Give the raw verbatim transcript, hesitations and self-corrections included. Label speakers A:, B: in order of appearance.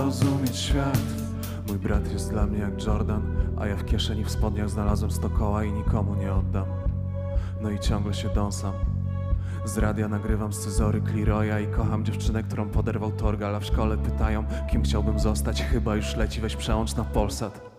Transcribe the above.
A: zrozumieć świat. Mój brat jest dla mnie jak Jordan, a ja w kieszeni w spodniach znalazłem sto koła i nikomu nie oddam. No i ciągle się dąsam. Z radia nagrywam scyzory Cleroya i kocham dziewczynę, którą poderwał Torgal, a w szkole pytają, kim chciałbym zostać. Chyba już leci, weź przełącz na Polsat.